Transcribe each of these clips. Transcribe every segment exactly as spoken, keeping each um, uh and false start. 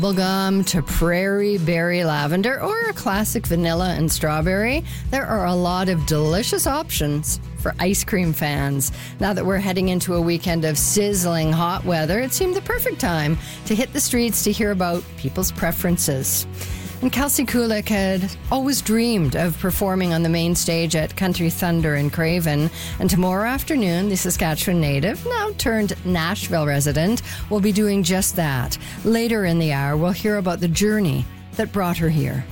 Bubblegum to prairie berry lavender or a classic vanilla and strawberry, there are a lot of delicious options for ice cream fans. Now that we're heading into a weekend of sizzling hot weather, it seemed the perfect time to hit the streets to hear about people's preferences. And Kelsey Kulik had always dreamed of performing on the main stage at Country Thunder in Craven. And tomorrow afternoon, the Saskatchewan native, now turned Nashville resident, will be doing just that. Later in the hour, we'll hear about the journey that brought her here.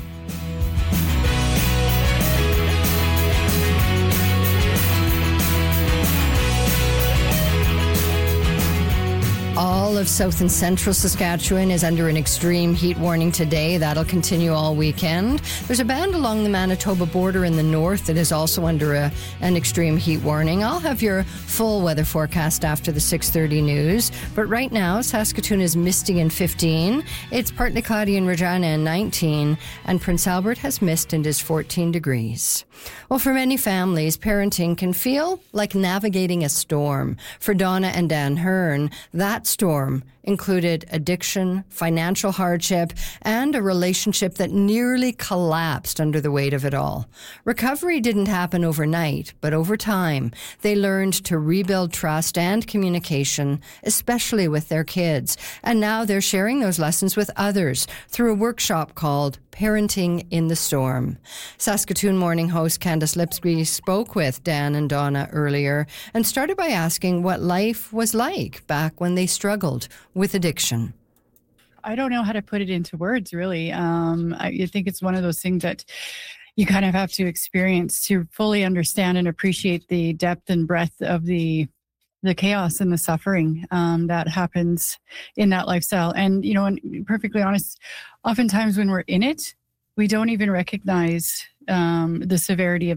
All of south and central Saskatchewan is under an extreme heat warning today. That'll continue all weekend. There's a band along the Manitoba border in the north that is also under a, an extreme heat warning. I'll have your full weather forecast after the six thirty news. But right now, Saskatoon is misty and fifteen. It's partly cloudy in Regina and nineteen. And Prince Albert has mist and is fourteen degrees. Well, for many families, parenting can feel like navigating a storm. For Donna and Dan Hearn, that storm included addiction, financial hardship, and a relationship that nearly collapsed under the weight of it all. Recovery didn't happen overnight, but over time, they learned to rebuild trust and communication, especially with their kids. And now they're sharing those lessons with others through a workshop called Parenting in the Storm. Saskatoon morning host Candace Lipsky spoke with Dan and Donna earlier and started by asking what life was like back when they struggled with addiction. I don't know how to put it into words, really. Um, I, I think it's one of those things that you kind of have to experience to fully understand and appreciate the depth and breadth of the the chaos and the suffering um, that happens in that lifestyle. And, you know, and perfectly honest, oftentimes when we're in it, we don't even recognize um, the severity of